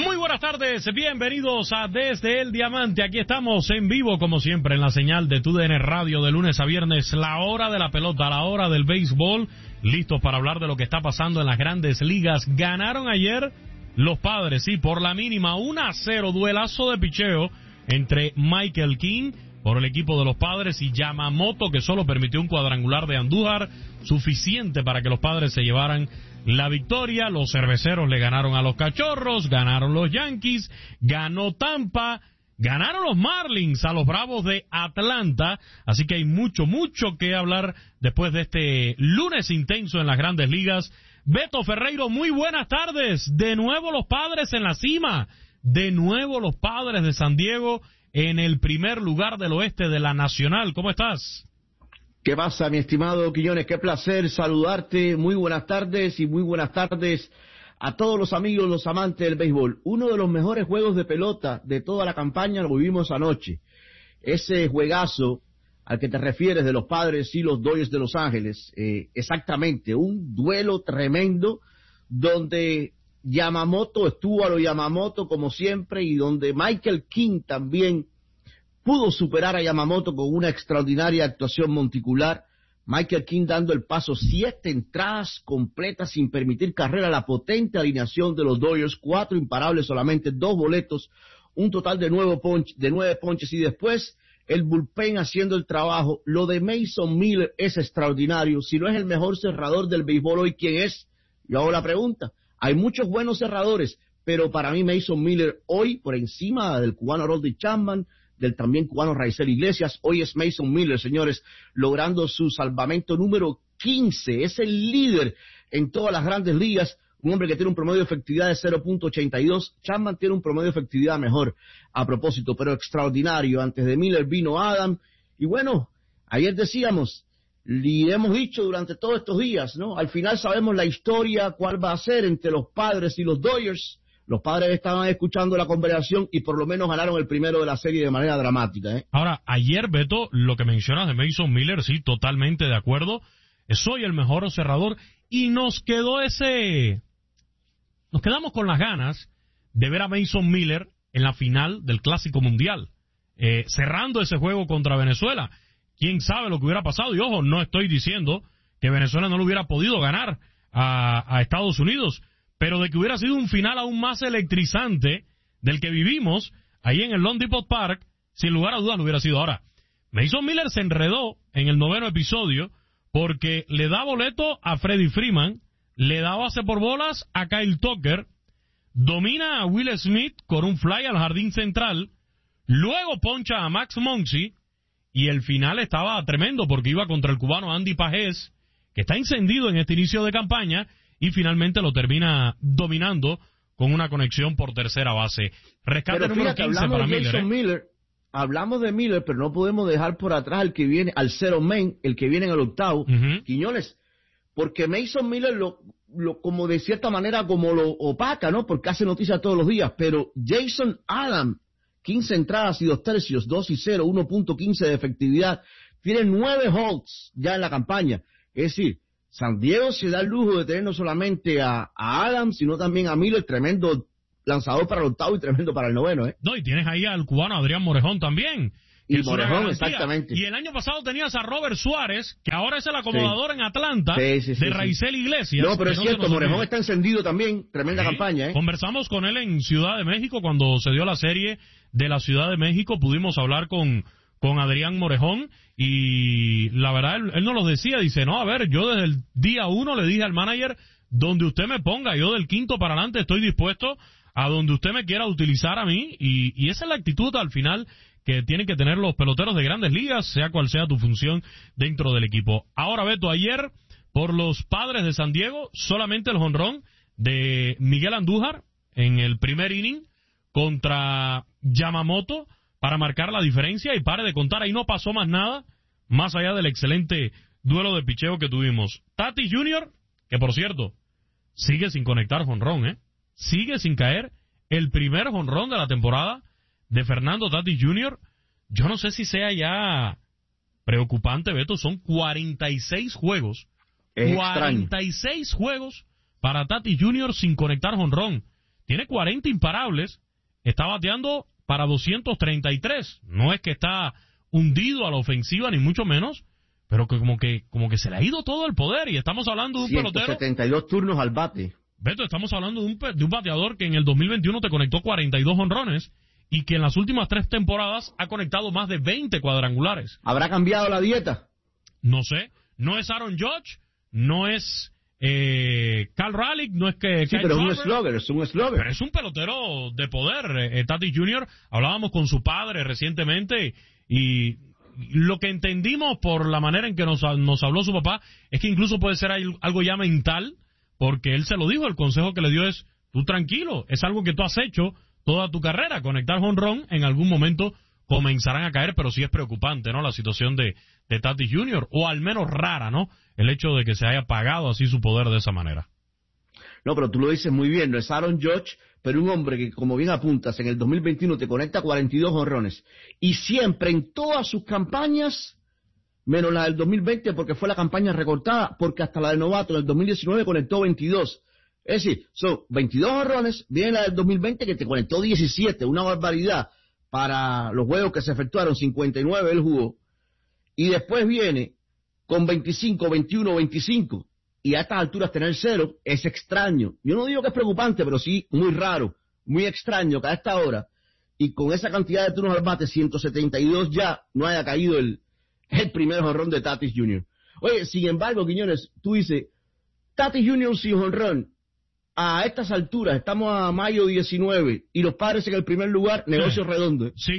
Muy buenas tardes, bienvenidos a Desde el Diamante. Aquí estamos en vivo, como siempre, en la señal de TUDN Radio, de lunes a viernes, la hora de la pelota, la hora del béisbol, listos para hablar de lo que está pasando en las grandes ligas. Ganaron ayer los Padres, sí, por la mínima, 1-0, duelazo de picheo entre Michael King por el equipo de los Padres y Yamamoto, que solo permitió un cuadrangular de Andújar, suficiente para que los Padres se llevaran la victoria. Los cerveceros le ganaron a los Cachorros, ganaron los Yankees, ganó Tampa, ganaron los Marlins a los Bravos de Atlanta, así que hay mucho que hablar después de este lunes intenso en las grandes ligas. Beto Ferreiro, muy buenas tardes. De nuevo los Padres en la cima, de nuevo los Padres de San Diego en el primer lugar del oeste de la Nacional. ¿Cómo estás? ¿Qué pasa, mi estimado Quiñones? Qué placer saludarte. Muy buenas tardes y muy buenas tardes a todos los amigos, los amantes del béisbol. Uno de los mejores juegos de pelota de toda la campaña lo vivimos anoche. Ese juegazo al que te refieres de los Padres y los Dodgers de Los Ángeles, exactamente, un duelo tremendo donde Yamamoto estuvo a lo Yamamoto como siempre y donde Michael King también pudo superar a Yamamoto con una extraordinaria actuación monticular. Michael King dando el paso, 7 entradas completas sin permitir carrera, la potente alineación de los Dodgers, 4 imparables solamente, 2 boletos, un total de 9 ponches y después el bullpen haciendo el trabajo. Lo de Mason Miller es extraordinario. Si no es el mejor cerrador del béisbol hoy, ¿quién es? Yo hago la pregunta. Hay muchos buenos cerradores, pero para mí Mason Miller hoy, por encima del cubano Aroldis Chapman, del también cubano Raisel Iglesias, hoy es Mason Miller, señores, logrando su salvamento número 15, es el líder en todas las grandes ligas, un hombre que tiene un promedio de efectividad de 0.82, Chapman tiene un promedio de efectividad mejor, a propósito, pero extraordinario. Antes de Miller vino Adam, y bueno, ayer decíamos, y hemos dicho durante todos estos días, ¿no? Al final sabemos la historia, cuál va a ser entre los Padres y los Dodgers. Los Padres estaban escuchando la conversación y por lo menos ganaron el primero de la serie de manera dramática, ¿eh? Ahora, ayer, Beto, lo que mencionas de Mason Miller, sí, totalmente de acuerdo. Soy el mejor cerrador y nos quedamos con las ganas de ver a Mason Miller en la final del Clásico Mundial, cerrando ese juego contra Venezuela. Quién sabe lo que hubiera pasado, y ojo, no estoy diciendo que Venezuela no le hubiera podido ganar a Estados Unidos, pero de que hubiera sido un final aún más electrizante del que vivimos ahí en el Lone Depot Park, sin lugar a dudas lo hubiera sido. Ahora, Mason Miller se enredó en el 9º episodio porque le da boleto a Freddie Freeman, le da base por bolas a Kyle Tucker, domina a Will Smith con un fly al jardín central, luego poncha a Max Muncy, y el final estaba tremendo porque iba contra el cubano Andy Pajés, que está encendido en este inicio de campaña, y finalmente lo termina dominando con una conexión por tercera base. Rescate número 15 para Miller. Hablamos de Miller, pero no podemos dejar por atrás el que viene al cero main, el que viene en el octavo, Quiñones, porque Mason Miller como de cierta manera como lo opaca, ¿no? Porque hace noticias todos los días, pero Jason Adam, 15 entradas y 2 tercios, 2-0, 1.15 de efectividad, tiene 9 holds ya en la campaña. Es decir, San Diego se da el lujo de tener no solamente a Adams, sino también a Miller, tremendo lanzador para el octavo y tremendo para el 9º, ¿eh? No, y tienes ahí al cubano Adrián Morejón también. Y Morejón, exactamente. Y el año pasado tenías a Robert Suárez, que ahora es el acomodador en Atlanta, de Raisel Iglesias. No, pero es cierto, Morejón está encendido también, tremenda campaña, ¿eh? Conversamos con él en Ciudad de México, cuando se dio la serie de la Ciudad de México, pudimos hablar con Adrián Morejón, y la verdad, él nos lo decía, dice, no, a ver, yo desde el día 1 le dije al manager, donde usted me ponga, yo del 5º para adelante estoy dispuesto a donde usted me quiera utilizar a mí, y esa es la actitud al final que tienen que tener los peloteros de grandes ligas, sea cual sea tu función dentro del equipo. Ahora, Beto, ayer, por los Padres de San Diego, solamente el jonrón de Miguel Andújar en el primer inning contra Yamamoto para marcar la diferencia, y pare de contar, ahí no pasó más nada, más allá del excelente duelo de picheo que tuvimos. Tatis Jr., que por cierto, sigue sin conectar jonrón, sigue sin caer el primer jonrón de la temporada de Fernando Tatis Jr. Yo no sé si sea ya preocupante, Beto, son 46 juegos. Es 46 juegos para Tatis Jr. sin conectar jonrón. tiene 40 imparables, está bateando para 233. No es que está hundido a la ofensiva, ni mucho menos, pero que como que se le ha ido todo el poder, y estamos hablando de un pelotero. 172 turnos al bate. Beto, estamos hablando de un bateador que en el 2021 te conectó 42 jonrones y que en las últimas 3 temporadas ha conectado más de 20 cuadrangulares. ¿Habrá cambiado la dieta? No sé, no es Aaron Judge, no es Cal Raleigh, no es que... Sí, pero es un slugger. Pero es un pelotero de poder, Tatis Jr. Hablábamos con su padre recientemente y lo que entendimos por la manera en que nos habló su papá es que incluso puede ser algo ya mental, porque él se lo dijo, el consejo que le dio es, tú tranquilo, es algo que tú has hecho toda tu carrera, conectar jonrón, en algún momento comenzarán a caer, pero sí es preocupante, ¿no?, la situación de Tatis Jr., o al menos rara, ¿no?, el hecho de que se haya pagado así su poder de esa manera. No, pero tú lo dices muy bien, no es Aaron Judge, pero un hombre que, como bien apuntas, en el 2021 te conecta 42 jonrones, y siempre en todas sus campañas, menos la del 2020 porque fue la campaña recortada, porque hasta la del novato en el 2019 conectó 22. Es decir, son 22 jonrones, viene la del 2020 que te conectó 17, una barbaridad para los juegos que se efectuaron, 59 él jugó, y después viene con 25, 21, 25, y a estas alturas tener 0 es extraño. Yo no digo que es preocupante, pero sí muy raro, muy extraño que a esta hora, y con esa cantidad de turnos al bate, 172 ya, no haya caído el primer jonrón de Tatis Jr. Oye, sin embargo, Quiñones, tú dices, Tatis Jr. sin jonrón, a estas alturas, estamos a mayo 19, y los Padres en el primer lugar, negocio redondo. Sí,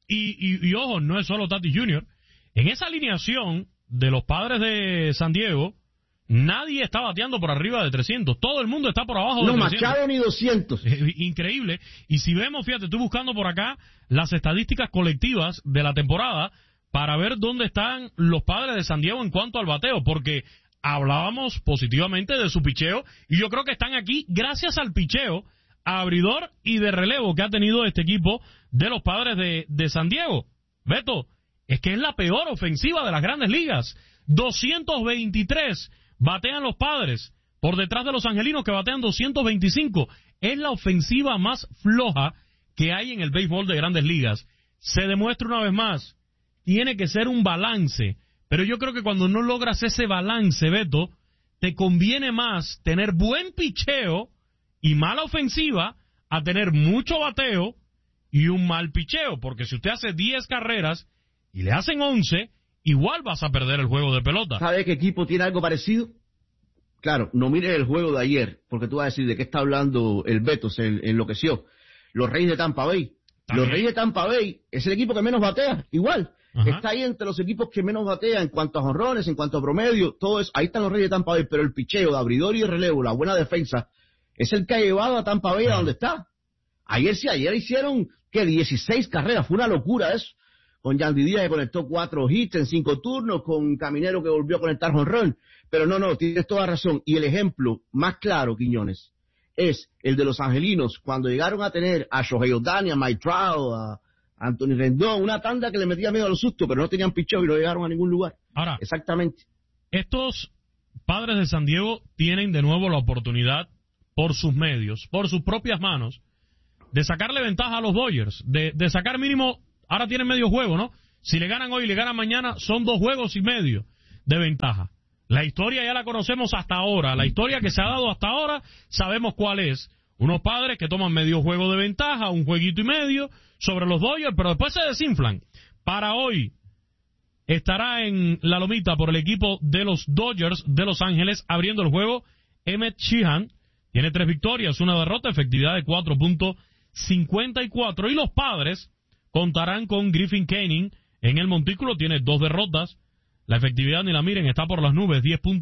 y ojo, no es solo Tatis Jr. En esa alineación de los Padres de San Diego, nadie está bateando por arriba de 300, todo el mundo está por abajo de 300. No, Machado ni 200. Increíble, y si vemos, fíjate, estoy buscando por acá las estadísticas colectivas de la temporada, para ver dónde están los Padres de San Diego en cuanto al bateo, porque hablábamos positivamente de su picheo, y yo creo que están aquí gracias al picheo abridor y de relevo que ha tenido este equipo de los Padres de San Diego. Beto, es que es la peor ofensiva de las Grandes Ligas. 223 batean los Padres, por detrás de los Angelinos que batean 225. Es la ofensiva más floja que hay en el béisbol de Grandes Ligas. Se demuestra una vez más, tiene que ser un balance, pero yo creo que cuando no logras ese balance, Beto, te conviene más tener buen picheo y mala ofensiva a tener mucho bateo y un mal picheo, porque si usted hace 10 carreras y le hacen 11, igual vas a perder el juego de pelota. ¿Sabe qué equipo tiene algo parecido? Claro, no mires el juego de ayer, porque tú vas a decir de qué está hablando el Beto, se enloqueció. Los Reyes de Tampa Bay. Los Reyes de Tampa Bay es el equipo que menos batea, igual. Ajá. Está ahí entre los equipos que menos batea en cuanto a jonrones, en cuanto a promedio, todo eso. Ahí están los Reyes de Tampa Bay, pero el picheo de abridor y de relevo, la buena defensa, es el que ha llevado a Tampa Bay a donde está. Ayer hicieron, 16 carreras, fue una locura eso. Con Yandy Díaz que conectó 4 hits en 5 turnos, con Caminero que volvió a conectar jonrón. Pero no, tienes toda razón. Y el ejemplo más claro, Quiñones, es el de los Angelinos, cuando llegaron a tener a Shohei Ohtani, a Mike Trout, a Anthony Rendón, una tanda que le metía miedo a los sustos, pero no tenían picheo y no llegaron a ningún lugar. Ahora, exactamente. Estos Padres de San Diego tienen de nuevo la oportunidad, por sus medios, por sus propias manos, de sacarle ventaja a los Dodgers, de sacar mínimo, ahora tienen medio juego, ¿no? Si le ganan hoy y le ganan mañana, son 2 juegos y medio de ventaja. La historia ya la conocemos hasta ahora, la historia que se ha dado hasta ahora, sabemos cuál es. Unos Padres que toman medio juego de ventaja, un jueguito y medio sobre los Dodgers, pero después se desinflan. Para hoy estará en la lomita por el equipo de los Dodgers de Los Ángeles, abriendo el juego Emmett Sheehan. Tiene 3 victorias, 1 derrota, efectividad de 4.54. Y los Padres contarán con Griffin Canning en el montículo, tiene 2 derrotas. La efectividad, ni la miren, está por las nubes,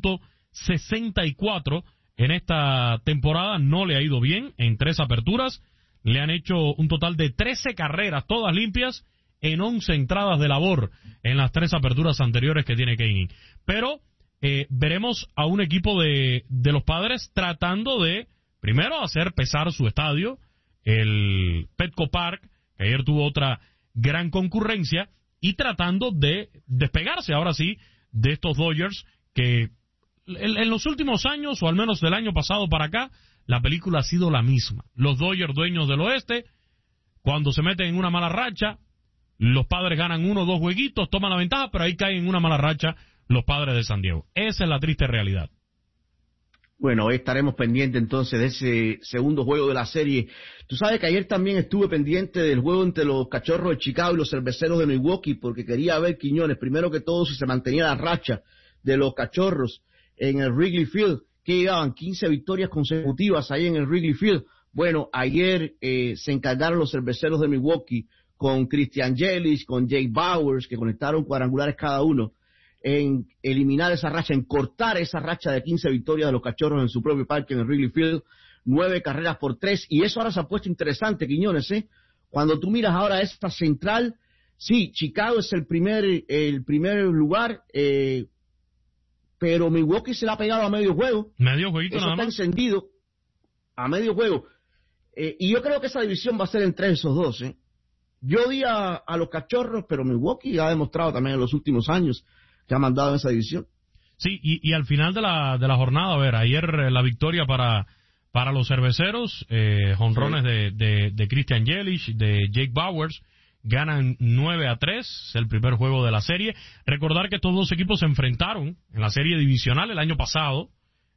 10.64. En esta temporada no le ha ido bien en 3 aperturas. Le han hecho un total de 13 carreras, todas limpias, en 11 entradas de labor en las 3 aperturas anteriores que tiene Canning. Pero veremos a un equipo de los Padres tratando de, primero, hacer pesar su estadio, el Petco Park, que ayer tuvo otra gran concurrencia, y tratando de despegarse ahora sí de estos Dodgers que en los últimos años, o al menos del año pasado para acá, la película ha sido la misma. Los Dodgers, dueños del oeste, cuando se meten en una mala racha, los Padres ganan 1 o 2 jueguitos, toman la ventaja, pero ahí caen en una mala racha los Padres de San Diego. Esa es la triste realidad. Bueno, hoy estaremos pendientes entonces de ese segundo juego de la serie. Tú sabes que ayer también estuve pendiente del juego entre los Cachorros de Chicago y los Cerveceros de Milwaukee, porque quería ver, Quiñones, primero que todo, si se mantenía la racha de los Cachorros en el Wrigley Field, que llevaban 15 victorias consecutivas ahí en el Wrigley Field. Bueno, ayer se encargaron los Cerveceros de Milwaukee con Christian Yelich, con Jake Bauers, que conectaron cuadrangulares cada uno, en eliminar esa racha, en cortar esa racha de 15 victorias de los Cachorros en su propio parque en el Wrigley Field, 9 carreras por 3, y eso ahora se ha puesto interesante, Quiñones, ¿eh? Cuando tú miras ahora esta central, sí, Chicago es el primer lugar, pero Milwaukee se le ha pegado a medio juego. Medio jueguito eso nada está más. encendido a medio juego. Y yo creo que esa división va a ser entre esos dos, ¿eh? Yo di a los Cachorros, pero Milwaukee ha demostrado también en los últimos años que ha mandado en esa división. Sí, y al final de la jornada, a ver, ayer la victoria para los Cerveceros, jonrones de Christian Yelich, de Jake Bauers, ganan 9-3, es el primer juego de la serie. Recordar que estos dos equipos se enfrentaron en la serie divisional el año pasado,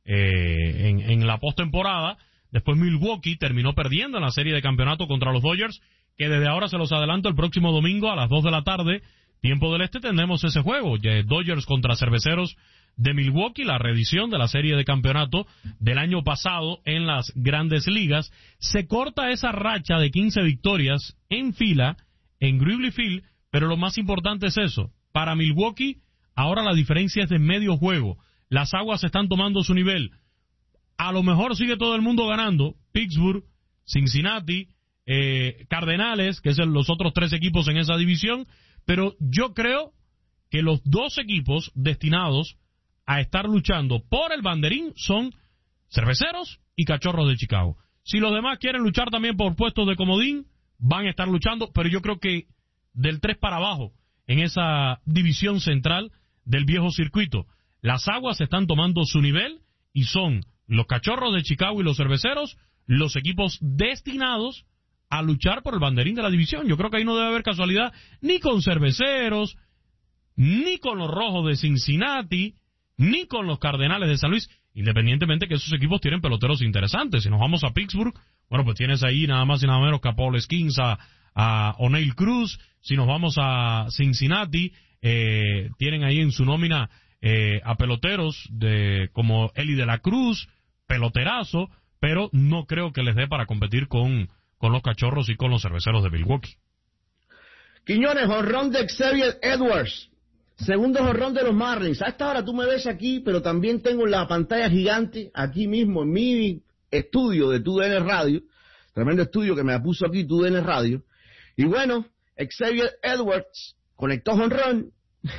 en la postemporada. Después Milwaukee terminó perdiendo en la serie de campeonato contra los Dodgers, que desde ahora se los adelanto, el próximo domingo a las 2 de la tarde, tiempo del este, tendremos ese juego, Dodgers contra Cerveceros de Milwaukee, la reedición de la serie de campeonato del año pasado en las Grandes Ligas. Se corta esa racha de 15 victorias en fila en Wrigley Field, pero lo más importante es eso. Para Milwaukee, ahora la diferencia es de medio juego. Las aguas están tomando su nivel. A lo mejor sigue todo el mundo ganando. Pittsburgh, Cincinnati, Cardenales, que son los otros 3 equipos en esa división, pero yo creo que los 2 equipos destinados a estar luchando por el banderín son Cerveceros y Cachorros de Chicago. Si los demás quieren luchar también por puestos de comodín, van a estar luchando, pero yo creo que del 3 para abajo, en esa división central del viejo circuito, las aguas están tomando su nivel y son los Cachorros de Chicago y los Cerveceros los equipos destinados a luchar por el banderín de la división. Yo creo que ahí no debe haber casualidad ni con Cerveceros, ni con los Rojos de Cincinnati, ni con los Cardenales de San Luis, independientemente que esos equipos tienen peloteros interesantes. Si nos vamos a Pittsburgh, bueno, pues tienes ahí nada más y nada menos que a Paul Skeens, a O'Neil Cruz. Si nos vamos a Cincinnati, tienen ahí en su nómina a peloteros como Eli de la Cruz, peloterazo, pero no creo que les dé para competir con los Cachorros y con los Cerveceros de Milwaukee. Quiñones, jonrón de Xavier Edwards, segundo jonrón de los Marlins. A esta hora tú me ves aquí, pero también tengo la pantalla gigante aquí mismo en mi estudio de TUDN Radio, tremendo estudio que me puso aquí TUDN Radio. Y bueno, Xavier Edwards conectó jonrón.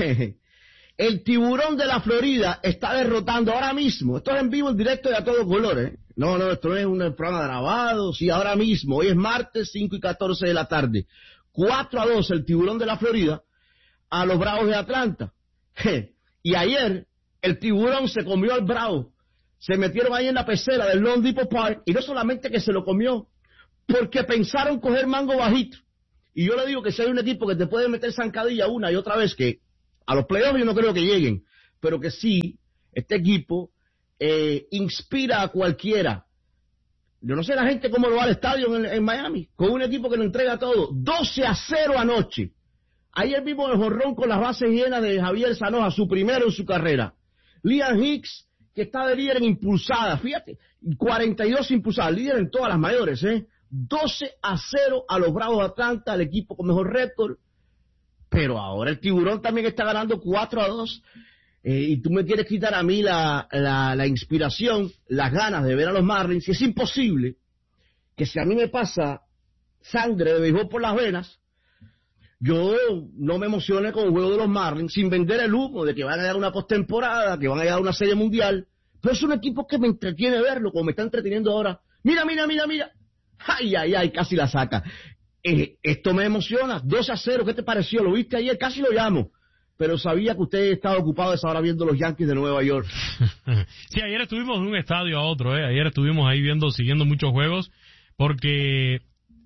El Tiburón de la Florida está derrotando ahora mismo. Esto es en vivo, en directo y a todo color, ¿eh? No, esto no es un programa grabado. Sí, ahora mismo. Hoy es martes, 5:14 de la tarde. 4-2 el Tiburón de la Florida a los Bravos de Atlanta. Y ayer el Tiburón se comió al Bravo. Se metieron ahí en la pecera del Lone Depot Park. Y no solamente que se lo comió, porque pensaron coger mango bajito. Y yo le digo que si hay un equipo que te puede meter zancadilla una y otra vez, que a los playoffs yo no creo que lleguen, pero que sí, este equipo inspira a cualquiera. Yo no sé la gente cómo lo va al estadio en Miami, con un equipo que lo entrega todo. 12-0 anoche. Ayer vimos el jonrón con las bases llenas de Javier Zanoja, su primero en su carrera. Liam Hicks, que está de líder en impulsadas, fíjate, 42 impulsadas, líder en todas las mayores, 12-0 a los Bravos de Atlanta, el equipo con mejor récord. Pero ahora el Tiburón también está ganando 4-2. Y tú me quieres quitar a mí la inspiración, las ganas de ver a los Marlins. Y es imposible que si a mí me pasa sangre de béisbol por las venas, yo no me emocione con el juego de los Marlins sin vender el humo de que van a dar una postemporada, que van a dar una serie mundial. Pero es un equipo que me entretiene verlo, como me está entreteniendo ahora. Mira. Ay, casi la saca. Esto me emociona. 2-0, ¿qué te pareció? ¿Lo viste ayer? Casi lo llamo. pero sabía que usted estaba ocupado a esa hora viendo los Yankees de Nueva York. Sí, ayer estuvimos de un estadio a otro, ayer estuvimos ahí siguiendo muchos juegos, porque,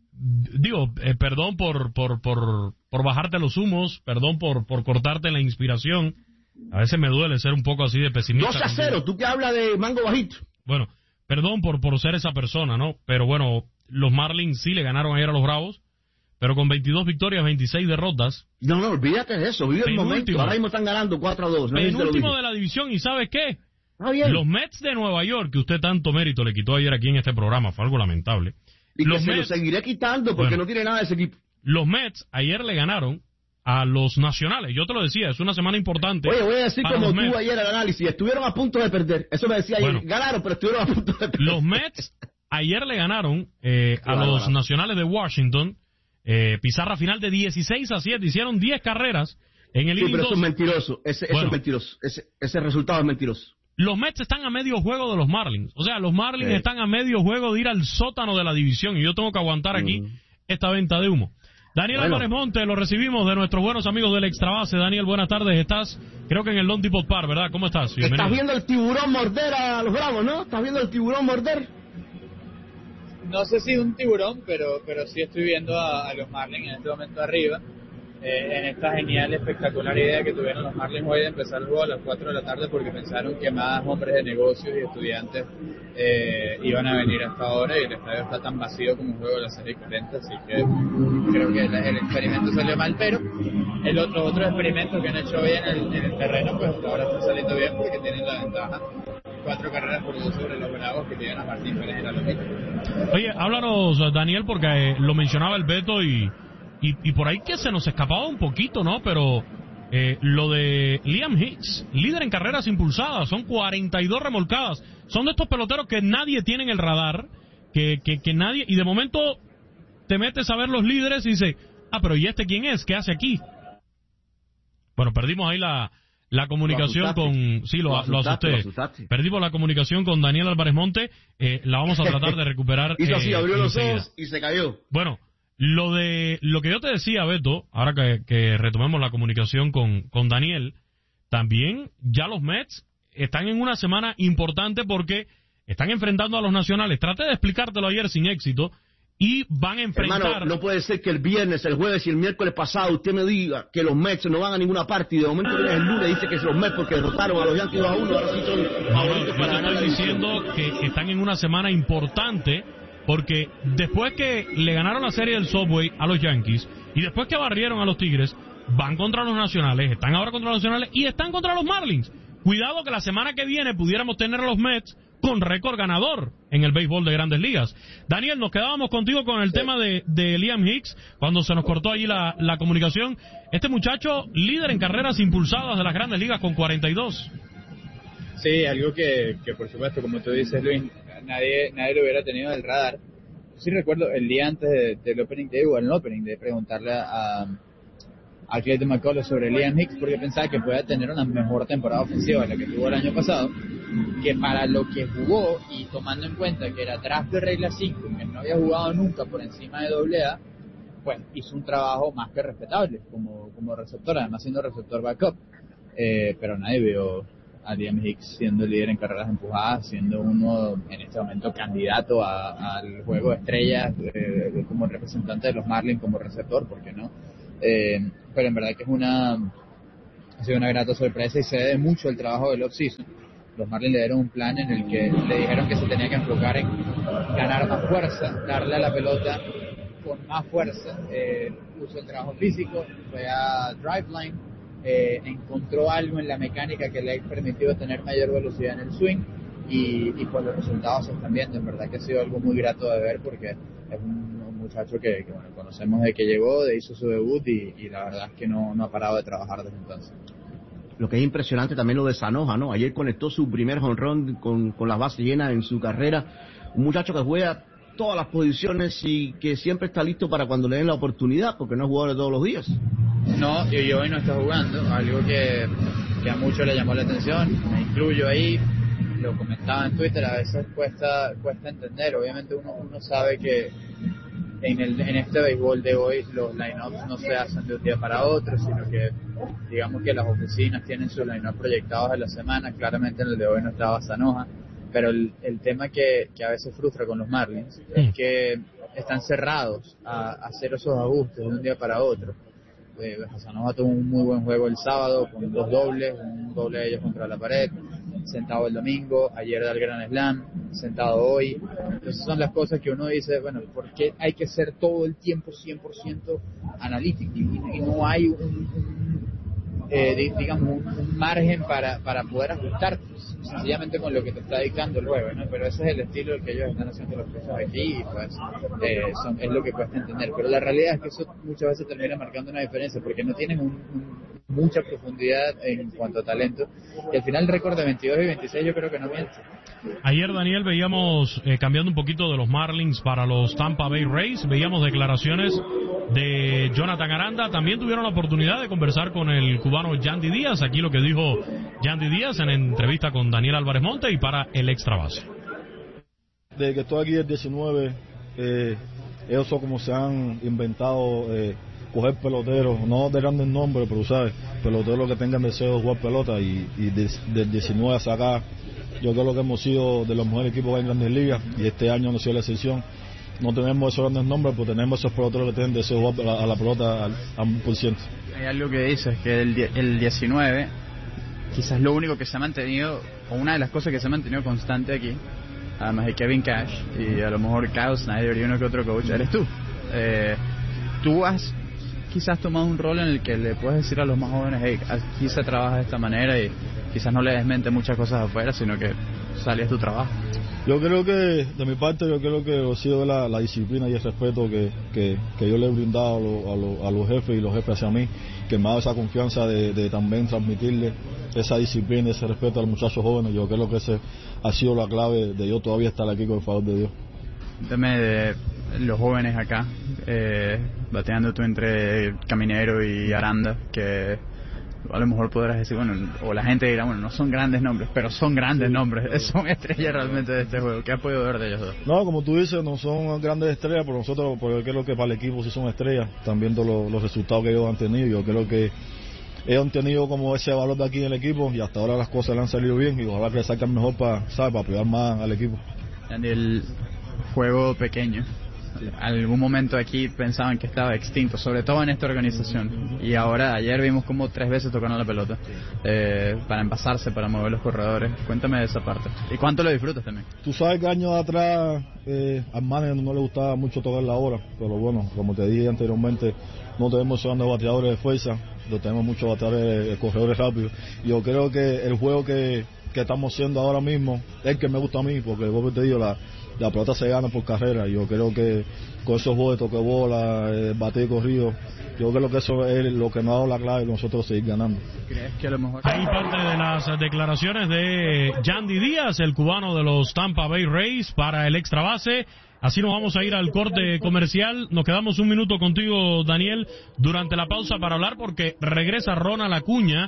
perdón por bajarte los humos, perdón por cortarte la inspiración, a veces me duele ser un poco así de pesimista. 2-0, tú que hablas de mango bajito. Bueno, perdón por ser esa persona, ¿no? Pero bueno, los Marlins sí le ganaron ayer a los Bravos, pero con 22 victorias, 26 derrotas. No, olvídate de eso, vive el momento. Ahora mismo están ganando 4-2. ¿No? Penúltimo de la división, ¿y sabes qué? Los Mets de Nueva York, que usted tanto mérito le quitó ayer aquí en este programa, fue algo lamentable. Y que se lo seguiré quitando porque no tiene nada de ese equipo. Los Mets ayer le ganaron a los Nacionales. Yo te lo decía, es una semana importante. Oye, voy a decir como tú ayer al análisis, estuvieron a punto de perder. Eso me decía ayer, ganaron, pero estuvieron a punto de perder. Los Mets ayer le ganaron a los Nacionales de Washington, pizarra final de 16-7, hicieron 10 carreras en el inning. Sí, pero eso es mentiroso, eso es mentiroso, ese resultado es mentiroso. Los Mets están a medio juego de los Marlins, o sea, los Marlins están a medio juego de ir al sótano de la división, y yo tengo que aguantar aquí esta venta de humo. Daniel Álvarez Monte, lo recibimos de nuestros buenos amigos del Extra Base. Daniel, buenas tardes. Estás, creo que en el Lone Depot Park, ¿verdad? ¿Cómo estás? Bienvenido. Estás viendo el tiburón morder a los Bravos, ¿no? ¿Estás viendo el tiburón morder? No sé si un tiburón, pero sí estoy viendo a los Marlins en este momento arriba. En esta genial, espectacular idea que tuvieron los Marlins hoy de empezar el juego a las 4 de la tarde porque pensaron que más hombres de negocios y estudiantes iban a venir hasta ahora, y el estadio está tan vacío como un juego de la serie 40, así que creo que el experimento salió mal, pero los otros experimentos que han hecho hoy en el terreno, pues ahora están saliendo bien porque tienen la ventaja. 4 carreras por 2 sobre los Bravos, que tienen a Martín Pérez y a los Mitos. Oye, háblanos, Daniel, porque lo mencionaba el Beto y por ahí que se nos escapaba un poquito, ¿no? Pero lo de Liam Hicks, líder en carreras impulsadas, son 42 remolcadas. Son de estos peloteros que nadie tiene en el radar, que nadie, y de momento te metes a ver los líderes y dices, pero ¿y este quién es? ¿Qué hace aquí? Bueno, perdimos ahí la comunicación con... Sí, lo asusté. Perdimos la comunicación con Daniel Álvarez Monte. La vamos a tratar de recuperar. Hizo así, abrió los ojos y se cayó. Bueno, lo que yo te decía, Beto, ahora que retomemos la comunicación con Daniel, también ya los Mets están en una semana importante porque están enfrentando a los Nacionales. Traté de explicártelo ayer sin éxito. Y van a enfrentar... Hermano, no puede ser que el viernes, el jueves y el miércoles pasado usted me diga que los Mets no van a ninguna parte y de momento el lunes dice que es los Mets porque derrotaron a los Yankees 2-1, ahora sí son favoritos para ganar. Yo te estoy diciendo que están en una semana importante porque después que le ganaron la serie del Subway a los Yankees y después que barrieron a los Tigres, van contra los Nacionales, están ahora contra los Nacionales y están contra los Marlins. Cuidado que la semana que viene pudiéramos tener a los Mets con récord ganador en el béisbol de Grandes Ligas. Daniel, nos quedábamos contigo con el tema de Liam Hicks, cuando se nos cortó allí la comunicación. Este muchacho, líder en carreras impulsadas de las Grandes Ligas con 42. Sí, algo que por supuesto, como tú dices, Luis, nadie lo hubiera tenido en el radar. Sí recuerdo el día antes del opening day, o el opening, de preguntarle a Clayton McCullers sobre Liam Hicks, porque pensaba que podía tener una mejor temporada ofensiva de la que tuvo el año pasado, que para lo que jugó, y tomando en cuenta que era draft de regla 5, que no había jugado nunca por encima de AA, pues hizo un trabajo más que respetable como receptor, además siendo receptor backup, pero nadie vio a Liam Hicks siendo líder en carreras empujadas, siendo uno en este momento candidato al juego de estrellas, como representante de los Marlins como receptor, ¿por qué no? Pero en verdad que ha sido una grata sorpresa y se debe mucho el trabajo del off-season. Los Marlins le dieron un plan en el que le dijeron que se tenía que enfocar en ganar más fuerza, darle a la pelota con más fuerza, puso el trabajo físico, fue a Driveline, encontró algo en la mecánica que le ha permitido tener mayor velocidad en el swing y pues los resultados se están viendo. En verdad que ha sido algo muy grato de ver porque es un muchacho que bueno, conocemos de que llegó, hizo su debut y la verdad es que no ha parado de trabajar desde entonces. Lo que es impresionante también lo de Sanoja, ¿no? Ayer conectó su primer home run con las bases llenas en su carrera. Un muchacho que juega todas las posiciones y que siempre está listo para cuando le den la oportunidad, porque no es jugador de todos los días. No, y hoy no está jugando, algo que a muchos le llamó la atención, me incluyo ahí, lo comentaba en Twitter, a veces cuesta entender. Obviamente uno sabe que en este béisbol de hoy los line-ups no se hacen de un día para otro, sino que digamos que las oficinas tienen sus line-up proyectados de la semana. Claramente en el de hoy no estaba Zanoja, pero el tema que a veces frustra con los Marlins es que están cerrados a hacer esos ajustes de un día para otro. Zanoja tuvo un muy buen juego el sábado con 2 dobles, un doble de ellos contra la pared, sentado el domingo, ayer da el Grand Slam, sentado hoy. Entonces son las cosas que uno dice, bueno, ¿por qué hay que ser todo el tiempo 100% analítico? Y no hay digamos, un margen para poder ajustar sencillamente con lo que te está dictando el juego, ¿no? Pero ese es el estilo que ellos están haciendo los cosas aquí y pues es lo que cuesta entender. Pero la realidad es que eso muchas veces termina marcando una diferencia porque no tienen mucha profundidad en cuanto a talento, y al final el récord de 22 y 26 yo creo que no miente. Ayer, Daniel, veíamos, cambiando un poquito de los Marlins para los Tampa Bay Rays, veíamos declaraciones de Jonathan Aranda. También tuvieron la oportunidad de conversar con el cubano Yandy Díaz. Aquí lo que dijo Yandy Díaz en entrevista con Daniel Álvarez Monte y para el Extra Base. Desde que estoy aquí el 19, ellos son como se han inventado coger peloteros, no de grandes nombres, pero sabes, peloteros que tengan deseo de jugar pelota, y del 19 hasta acá yo creo que hemos sido de los mejores equipos en Grandes Ligas, y este año no ha sido la excepción. No tenemos esos grandes nombres, pero tenemos esos peloteros que tienen deseo de jugar a la pelota al 100%. Hay algo que dices, que el 19 quizás lo único que se ha mantenido, o una de las cosas que se ha mantenido constante aquí, además de Kevin Cash y a lo mejor Kyle Snyder y uno que otro coach, eres tú. Tú has quizás tomado un rol en el que le puedes decir a los más jóvenes, hey, aquí se trabaja de esta manera, y quizás no le desmente muchas cosas afuera, sino que sales tu trabajo. Yo creo que, de mi parte, yo creo que ha sido la disciplina y el respeto que yo le he brindado a los jefes y los jefes hacia mí, que me ha dado esa confianza de también transmitirle esa disciplina y ese respeto a los muchachos jóvenes. Yo creo que ese ha sido la clave de yo todavía estar aquí, con el favor de Dios. Cuéntame de los jóvenes acá, bateando tú entre Caminero y Aranda, que a lo mejor podrás decir, bueno, o la gente dirá, bueno, no son grandes nombres, pero son grandes nombres, son estrellas realmente de este juego. ¿Qué has podido ver de ellos dos? No, como tú dices, no son grandes estrellas, pero nosotros, porque yo creo que para el equipo sí son estrellas, también viendo los resultados que ellos han tenido. Yo creo que ellos han tenido como ese valor de aquí en el equipo, y hasta ahora las cosas le han salido bien, y ojalá que le saquen mejor para apoyar más al equipo. En el juego pequeño, algún momento aquí pensaban que estaba extinto, sobre todo en esta organización, y ahora ayer vimos como 3 veces tocaron la pelota para envasarse, para mover los corredores. Cuéntame de esa parte y cuánto lo disfrutas también. Tú sabes que años atrás al manager no le gustaba mucho tocar la hora, pero bueno, como te dije anteriormente, no tenemos solamente bateadores de fuerza, no tenemos muchos bateadores corredores rápidos, y yo creo que el juego que estamos haciendo ahora mismo es el que me gusta a mí, porque como te digo, la pelota se gana por carrera. Yo creo que con esos juegos de toque bola, bate y corrido, yo creo que eso es lo que nos ha dado la clave de nosotros seguir ganando. ¿Crees que a lo mejor? Hay parte de las declaraciones de Yandy Díaz, el cubano de los Tampa Bay Rays, para el Extra Base. Así nos vamos a ir al corte comercial. Nos quedamos un minuto contigo, Daniel, durante la pausa para hablar, porque regresa Ronald Acuña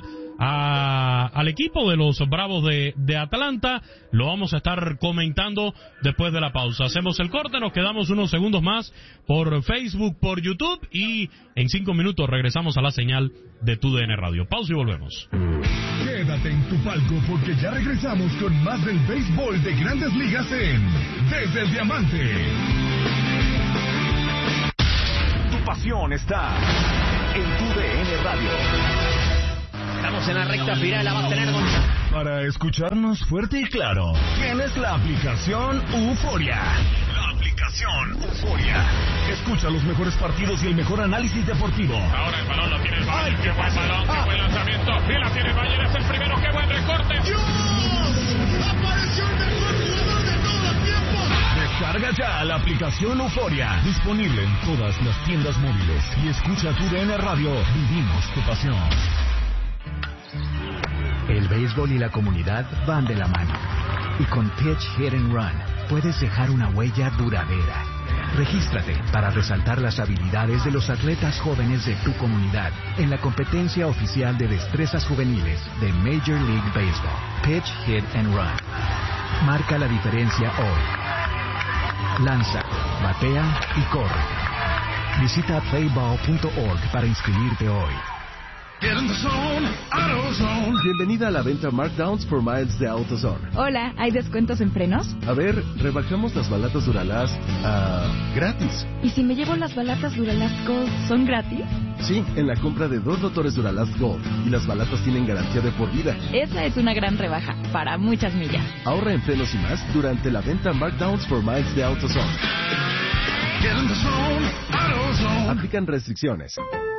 al equipo de los Bravos de Atlanta. Lo vamos a estar comentando después de la pausa. Hacemos el corte, nos quedamos unos segundos más por Facebook, por YouTube, y en 5 minutos regresamos a la señal de TUDN Radio. Pausa y volvemos. Quédate en tu palco, porque ya regresamos con más del béisbol de Grandes Ligas en Desde el Diamante. Tu pasión está en TUDN Radio. Estamos en la recta final, la va a tener Para escucharnos fuerte y claro, tienes la aplicación Euforia. La aplicación Euforia. Escucha los mejores partidos y el mejor análisis deportivo. Ahora el balón lo tiene el Bayern. Qué buen balón, qué buen lanzamiento. Y la tiene el Bayern, es el primero. Qué buen recorte. ¡Dios! ¡Apareció el mejor jugador de todos los tiempos! Descarga ya la aplicación Euforia. Disponible en todas las tiendas móviles. Y escucha TUDN Radio. Vivimos tu pasión. El béisbol y la comunidad van de la mano. Y con Pitch Hit and Run puedes dejar una huella duradera. Regístrate para resaltar las habilidades de los atletas jóvenes de tu comunidad en la competencia oficial de destrezas juveniles de Major League Baseball. Pitch Hit and Run. Marca la diferencia hoy. Lanza, batea y corre. Visita playball.org para inscribirte hoy. Bienvenida a la venta Markdowns for Miles de AutoZone. Hola, ¿hay descuentos en frenos? A ver, rebajamos las balatas Duralast gratis. ¿Y si me llevo las balatas Duralast Gold, son gratis? Sí, en la compra de 2 motores Duralast Gold. Y las balatas tienen garantía de por vida. Esa es una gran rebaja, para muchas millas. Ahorra en frenos y más durante la venta Markdowns for Miles de AutoZone. Aplican restricciones.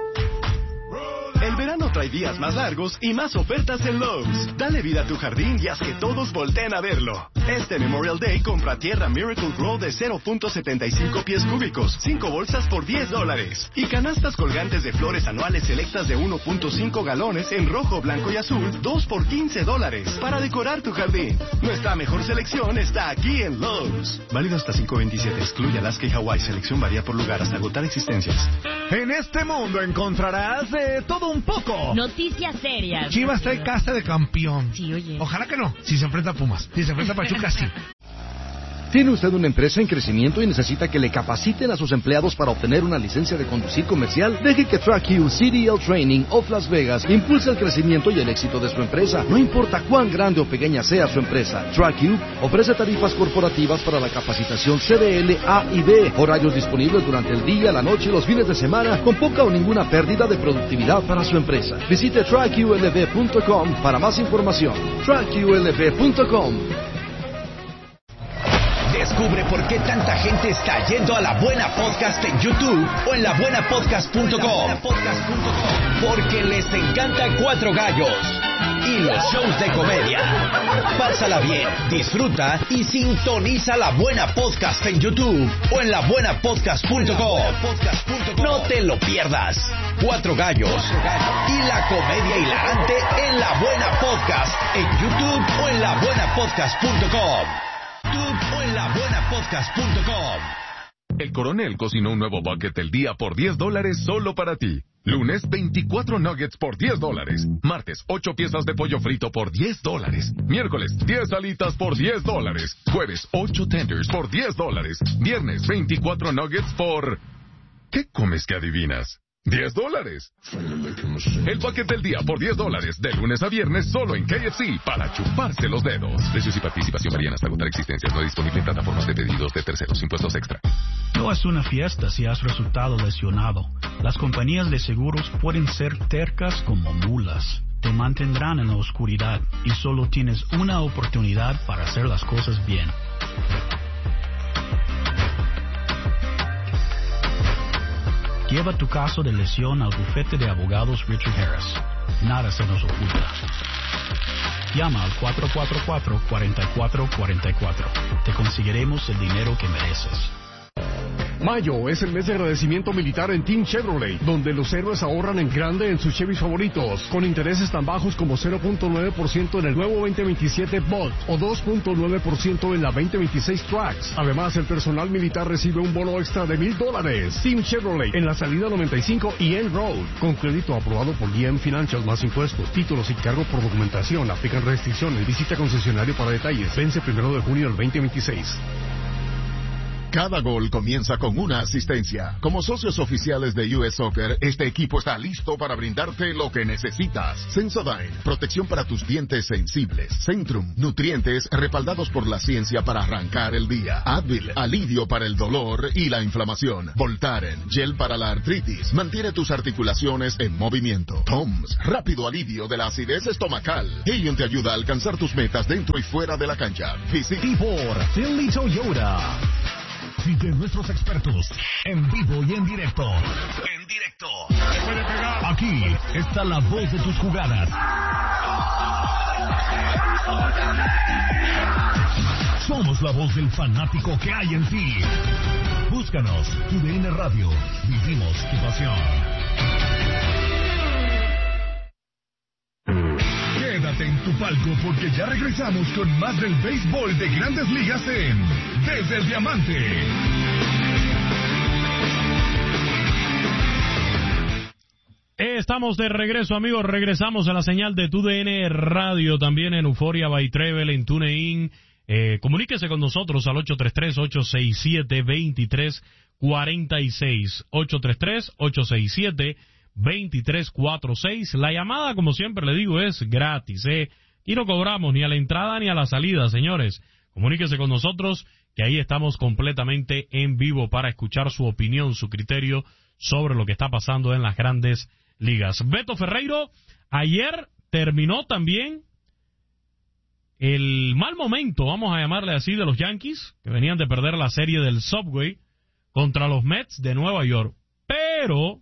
El verano trae días más largos y más ofertas en Lowe's. Dale vida a tu jardín y haz que todos volteen a verlo. Este Memorial Day compra tierra Miracle Grow de 0.75 pies cúbicos, 5 bolsas por $10. Y canastas colgantes de flores anuales selectas de 1.5 galones en rojo, blanco y azul, 2 por $15. Para decorar tu jardín. Nuestra mejor selección está aquí en Lowe's. Válido hasta 5/27. Excluye Alaska y Hawái. Selección varía por lugar hasta agotar existencias. En este mundo encontrarás de todo un poco. Noticias serias. Chivas trae casa de campeón. Sí, oye. Ojalá que no. Si se enfrenta a Pumas. Si se enfrenta a Pachuca, sí. ¿Tiene usted una empresa en crecimiento y necesita que le capaciten a sus empleados para obtener una licencia de conducir comercial? Deje que TrackU CDL Training of Las Vegas impulse el crecimiento y el éxito de su empresa. No importa cuán grande o pequeña sea su empresa, TrackU ofrece tarifas corporativas para la capacitación CDL A y B, horarios disponibles durante el día, la noche y los fines de semana, con poca o ninguna pérdida de productividad para su empresa. Visite TrackULV.com para más información. TrackULV.com. Descubre por qué tanta gente está yendo a La Buena Podcast en YouTube o en labuenapodcast.com. Porque les encanta Cuatro Gallos y los shows de comedia. Pásala bien, disfruta y sintoniza La Buena Podcast en YouTube o en labuenapodcast.com. No te lo pierdas. Cuatro Gallos y la comedia hilarante en La Buena Podcast en YouTube o en labuenapodcast.com. O en labuenapodcast.com. El Coronel cocinó un nuevo bucket del día por $10 solo para ti. Lunes, 24 nuggets por $10. Martes, 8 piezas de pollo frito por $10. Miércoles, 10 alitas por $10. Jueves, 8 tenders por $10. Viernes, 24 nuggets por... ¿Qué comes que adivinas? $10. El bucket del día por $10, de lunes a viernes, solo en KFC, para chuparse los dedos. Precios y participación varían hasta agotar existencias. No disponible en plataformas de pedidos de terceros. Impuestos extra. No es una fiesta si has resultado lesionado. Las compañías de seguros pueden ser tercas como mulas. Te mantendrán en la oscuridad y solo tienes una oportunidad para hacer las cosas bien. Lleva tu caso de lesión al bufete de abogados Richard Harris. Nada se nos oculta. Llama al 444-4444. Te conseguiremos el dinero que mereces. Mayo es el mes de agradecimiento militar en Team Chevrolet, donde los héroes ahorran en grande en sus Chevys favoritos, con intereses tan bajos como 0.9% en el nuevo 2027 Bolt o 2.9% en la 2026 Trax. Además, el personal militar recibe un bono extra de $1,000. Team Chevrolet en la salida 95 y End Road, con crédito aprobado por GM Financial más impuestos, títulos y cargo por documentación. Aplican restricciones. Visita concesionario para detalles. Vence 1 de junio del 2026. Cada gol comienza con una asistencia. Como socios oficiales de US Soccer, este equipo está listo para brindarte lo que necesitas. Sensodyne, protección para tus dientes sensibles. Centrum, nutrientes respaldados por la ciencia para arrancar el día. Advil, alivio para el dolor y la inflamación. Voltaren, gel para la artritis, mantiene tus articulaciones en movimiento. Toms, rápido alivio de la acidez estomacal. Helium te ayuda a alcanzar tus metas dentro y fuera de la cancha. Y por Philly Toyota. Sigue nuestros expertos en vivo y en directo. Aquí está la voz de tus jugadas. Somos la voz del fanático que hay en ti. Búscanos, TUDN Radio. Vivimos tu pasión. Quédate en tu palco porque ya regresamos con más del béisbol de Grandes Ligas en Desde el Diamante. Estamos de regreso, amigos. Regresamos a la señal de TUDN Radio, también en Euphoria by Travel, en TuneIn. Comuníquese con nosotros al 833-867-2346. 833-867-2346. 2346. La llamada, como siempre le digo, es gratis, y no cobramos ni a la entrada ni a la salida, señores. Comuníquese con nosotros, que ahí estamos completamente en vivo para escuchar su opinión, su criterio sobre lo que está pasando en las grandes ligas. Beto Ferreiro, ayer terminó también el mal momento, vamos a llamarle así, de los Yankees, que venían de perder la serie del Subway contra los Mets de Nueva York. Pero,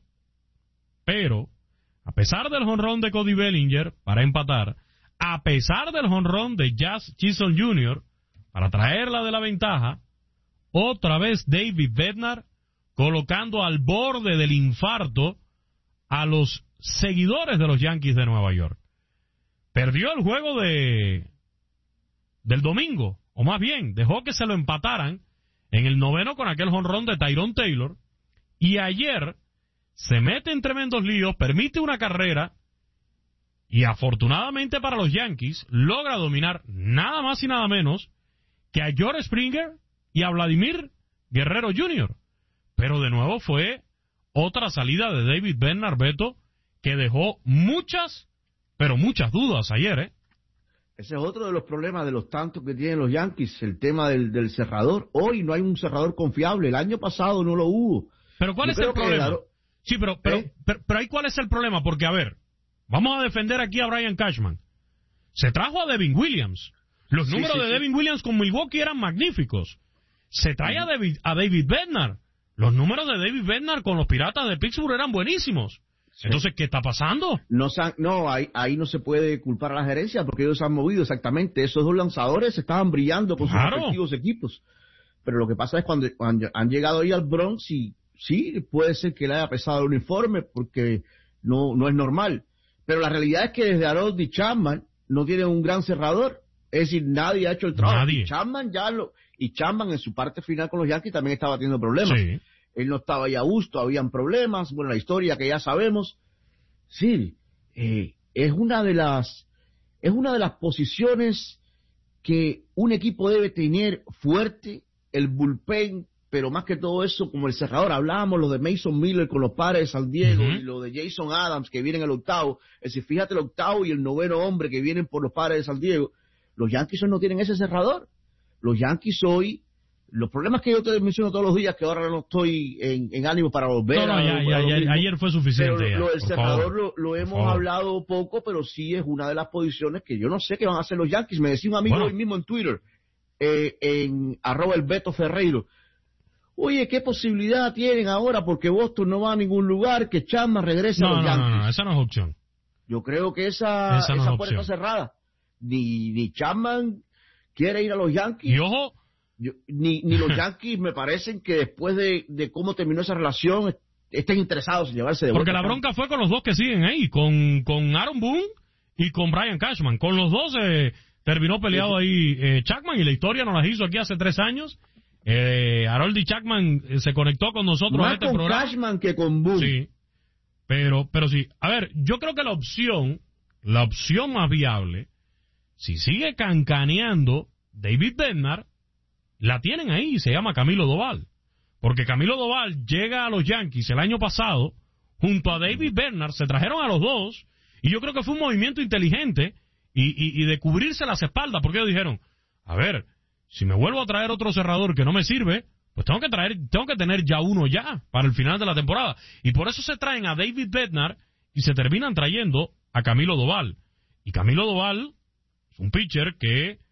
a pesar del jonrón de Cody Bellinger para empatar, a pesar del jonrón de Jazz Chisholm Jr. para traerla de la ventaja, otra vez David Bednar colocando al borde del infarto a los seguidores de los Yankees de Nueva York. Perdió el juego del domingo, o más bien, dejó que se lo empataran en el noveno con aquel jonrón de Tyrone Taylor, y ayer se mete en tremendos líos, permite una carrera, y afortunadamente para los Yankees, logra dominar nada más y nada menos que a George Springer y a Vladimir Guerrero Jr. Pero de nuevo fue otra salida de David Bednar, Beto, que dejó muchas, pero muchas dudas ayer, Ese es otro de los problemas de los tantos que tienen los Yankees, el tema del cerrador. Hoy no hay un cerrador confiable, el año pasado no lo hubo. ¿Pero cuál es el problema? Sí, pero ahí ¿cuál es el problema? Porque, a ver, vamos a defender aquí a Brian Cashman. Se trajo a Devin Williams. Los números de Devin Williams con Milwaukee eran magníficos. Se trae a David Bednar. Los números de David Bednar con los Piratas de Pittsburgh eran buenísimos. Entonces, ¿qué está pasando? Ahí no se puede culpar a la gerencia porque ellos se han movido exactamente. Esos dos lanzadores estaban brillando con sus respectivos equipos. Pero lo que pasa es cuando han llegado ahí al Bronx, y sí, puede ser que le haya pesado el uniforme porque no es normal. Pero la realidad es que desde Aroldis Chapman no tienen un gran cerrador. Es decir, nadie ha hecho el trabajo. Nadie. Y Chapman en su parte final con los Yankees también estaba teniendo problemas. Sí. Él no estaba ahí a gusto, habían problemas. Bueno, la historia que ya sabemos. Sí, es una de las posiciones que un equipo debe tener fuerte, el bullpen, pero más que todo eso, como el cerrador. Hablábamos lo de Mason Miller con los Padres de San Diego, y lo de Jason Adams que viene en el octavo. Es decir, fíjate el octavo y el noveno hombre que vienen por los Padres de San Diego. Los Yankees hoy no tienen ese cerrador. Los Yankees hoy, los problemas que yo te menciono todos los días, que ahora no estoy en ánimo para volver ayer fue suficiente. Pero lo del cerrador lo hemos hablado poco, pero sí es una de las posiciones que yo no sé qué van a hacer los Yankees. Me decía un amigo hoy mismo en Twitter, en @el_Beto_Ferreiro. Oye, ¿qué posibilidad tienen ahora? Porque Boston no va a ningún lugar, que Chapman regrese a los Yankees. No, esa no es opción. Yo creo que esa puerta está cerrada. Ni Chapman quiere ir a los Yankees. Y ojo, ni los Yankees me parecen que después de cómo terminó esa relación estén interesados en llevarse de vuelta. Porque la bronca fue con los dos que siguen ahí, con Aaron Boone y con Brian Cashman. Con los dos terminó peleado ahí Chapman, y la historia nos la hizo aquí hace 3 años. Aroldis Chapman se conectó con nosotros más a este con programa. Cashman que con Boone. Sí, pero sí. A ver, yo creo que la opción más viable, si sigue cancaneando David Bednar, la tienen ahí, se llama Camilo Doval. Porque Camilo Doval llega a los Yankees el año pasado, junto a David Bednar, se trajeron a los dos, y yo creo que fue un movimiento inteligente y de cubrirse las espaldas, porque ellos dijeron, a ver, si me vuelvo a traer otro cerrador que no me sirve, pues tengo que tener ya uno ya para el final de la temporada. Y por eso se traen a David Bednar y se terminan trayendo a Camilo Doval. Y Camilo Doval es un pitcher que